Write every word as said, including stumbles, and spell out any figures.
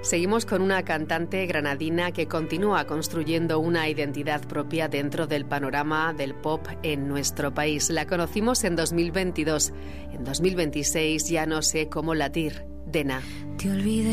Seguimos con una cantante granadina que continúa construyendo una identidad propia dentro del panorama del pop en nuestro país. La conocimos en dos mil veintidós. En dos mil veintiséis ya no sé cómo latir. Dena. Te olvidé